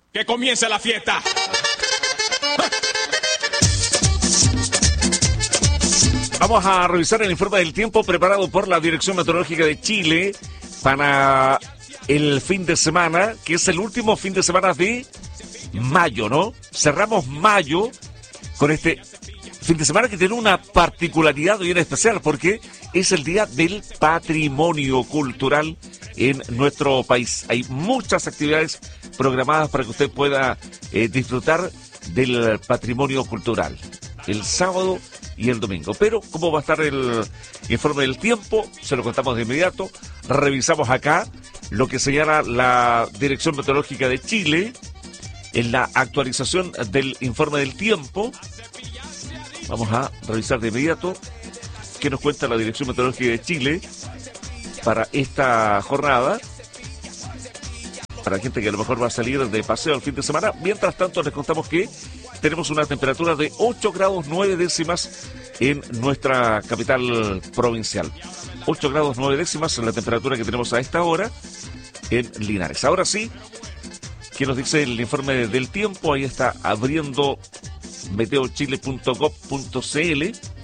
Que comience la fiesta. Vamos a revisar el informe del tiempo preparado por la Dirección Meteorológica de Chile para el fin de semana, que es el último fin de semana de mayo, ¿no? Cerramos mayo con este fin de semana que tiene una particularidad bien especial porque es el Día del Patrimonio Cultural en nuestro país. Hay muchas actividades programadas para que usted pueda disfrutar del patrimonio cultural el sábado y el domingo. Pero ¿cómo va a estar el informe del tiempo? Se lo contamos de inmediato. Revisamos acá lo que señala la Dirección Meteorológica de Chile en la actualización del informe del tiempo. Vamos a revisar de inmediato qué nos cuenta la Dirección Meteorológica de Chile para esta jornada, para gente que a lo mejor va a salir de paseo el fin de semana. Mientras tanto, les contamos que tenemos una temperatura de 8 grados 9 décimas en nuestra capital provincial. 8 grados 9 décimas en la temperatura que tenemos a esta hora en Linares. Ahora sí, ¿qué nos dice el informe del tiempo? Ahí está abriendo meteochile.gov.cl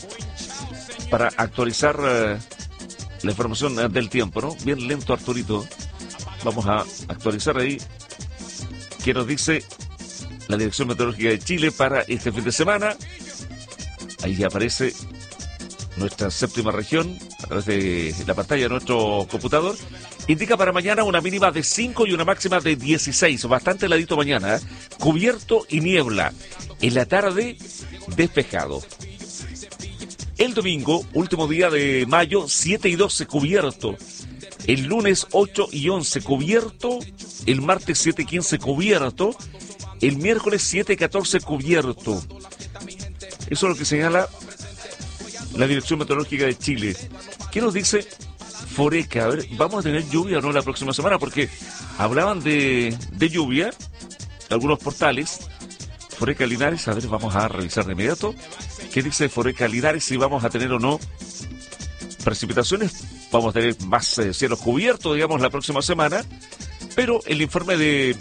para actualizar la información del tiempo, ¿no? Bien lento, Arturito. Vamos a actualizar ahí qué nos dice la Dirección Meteorológica de Chile para este fin de semana. Ahí aparece nuestra séptima región a través de la pantalla de nuestro computador. Indica para mañana una mínima de 5 y una máxima de 16. Bastante heladito mañana, ¿eh? Cubierto y niebla. En la tarde, despejado. El domingo, último día de mayo, 7 y 12 cubierto. El lunes 8 y 11 cubierto. El martes 7 y 15 cubierto. El miércoles 7 y 14 cubierto. Eso es lo que señala la Dirección Meteorológica de Chile. ¿Qué nos dice Foreca? A ver, ¿vamos a tener lluvia o no la próxima semana? Porque hablaban de lluvia, algunos portales. Foreca Linares, a ver, vamos a revisar de inmediato. ¿Qué dice Foreca Linares? Si vamos a tener o no precipitaciones. Vamos a tener más cielos cubiertos, digamos, la próxima semana. Pero el informe de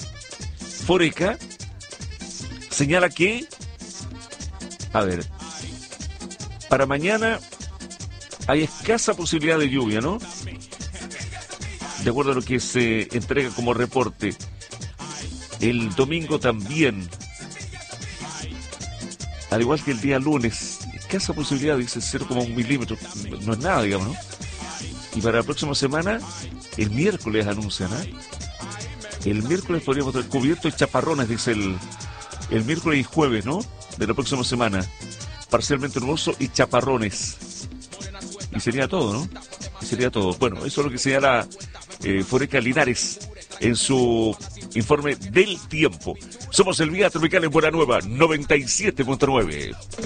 Foreca señala que, a ver, para mañana hay escasa posibilidad de lluvia, ¿no? De acuerdo a lo que se entrega como reporte. El domingo también, al igual que el día lunes, escasa posibilidad, dice 0,1 milímetros, no es nada, digamos, ¿no? Y para la próxima semana, el miércoles anuncian, ¿eh? El miércoles podríamos tener cubierto y chaparrones, dice el miércoles y jueves, ¿no? De la próxima semana. Parcialmente nuboso y chaparrones. Y sería todo, ¿no? Y sería todo. Bueno, eso es lo que señala Foreca Linares en su informe del tiempo. Somos el Vía Tropical en Buena Nueva, 97.9.